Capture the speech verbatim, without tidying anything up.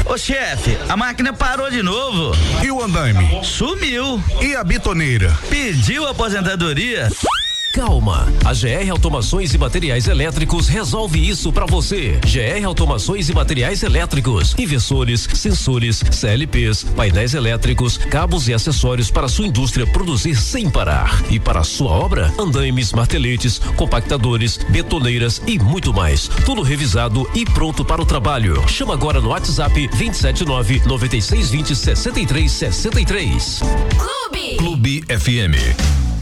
Ô chefe, a máquina parou de novo. E o andaime? Sumiu. E a bitoneira? Pediu aposentadoria? Calma, a G R Automações e Materiais Elétricos resolve isso pra você. G R Automações e Materiais Elétricos, inversores, sensores, C L Ps, painéis elétricos, cabos e acessórios para sua indústria produzir sem parar. E para a sua obra, andaimes, marteletes, compactadores, betoneiras e muito mais. Tudo revisado e pronto para o trabalho. Chama agora no WhatsApp vinte e sete nove, nove seis dois zero, sessenta e três sessenta e três. Clube. Clube F M.